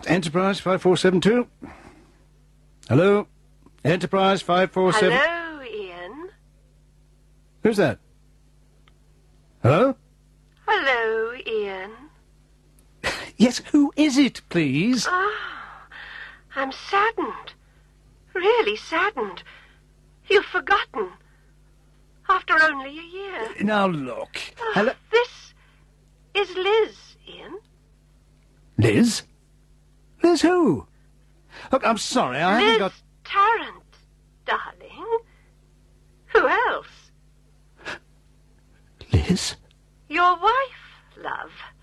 Enterprise 5472. Hello? Enterprise 547... Hello, Ian. Who's that? Hello? Hello, Ian. Yes, who is it, please? I'm saddened. Really saddened. You've forgotten. After only a year. Now, look. Hello? This is Liz, Ian. Liz? Liz who? Look, I'm sorry, I haven't Liz got... Tarrant, darling. Who else? Liz? Your wife, love.